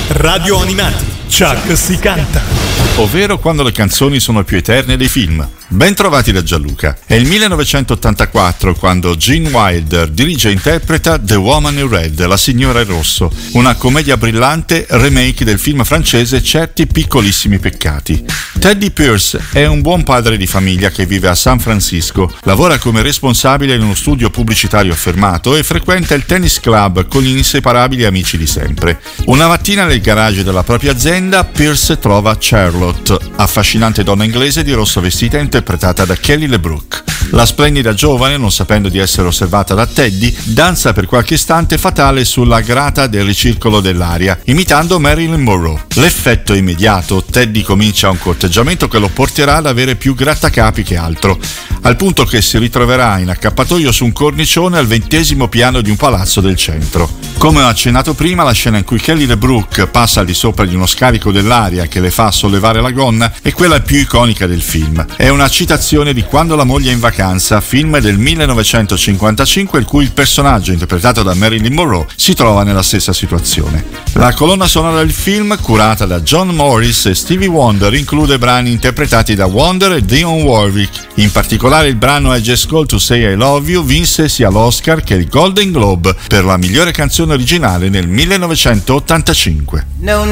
Radio Animati, Chuck si canta. Ovvero quando le canzoni sono più eterne dei film. Ben trovati da Gianluca. È il 1984 quando Gene Wilder dirige e interpreta The Woman in Red, La signora in rosso, una commedia brillante remake del film francese Certi piccolissimi peccati. Teddy Pierce è un buon padre di famiglia che vive a San Francisco, lavora come responsabile in uno studio pubblicitario affermato e frequenta il tennis club con gli inseparabili amici di sempre. Una mattina nel garage della propria azienda Pierce trova Charlotte, affascinante donna inglese di rosso vestita interpretata da Kelly LeBrook. La splendida giovane, non sapendo di essere osservata da Teddy, danza per qualche istante fatale sulla grata del ricircolo dell'aria, imitando Marilyn Monroe. L'effetto è immediato, Teddy comincia un corteggiamento che lo porterà ad avere più grattacapi che altro, al punto che si ritroverà in accappatoio su un cornicione al 20° piano di un palazzo del centro. Come ho accennato prima, la scena in cui Kelly LeBrook passa al di sopra di uno scarico dell'aria che le fa sollevare la gonna è quella più iconica del film. È una citazione di Quando la moglie è in vacanza, film del 1955 in cui il personaggio interpretato da Marilyn Monroe si trova nella stessa situazione. La colonna sonora del film, curata da John Morris e Stevie Wonder, include brani interpretati da Wonder e Dionne Warwick. In particolare il brano I Just Called to Say I Love You vinse sia l'Oscar che il Golden Globe per la migliore canzone originale nel 1985.